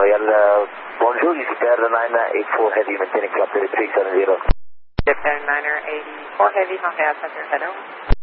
Royal, bonjour, this is Air 984 Heavy, maintaining flight 370. Japan 984 Heavy, Hong Kong, Center, hello.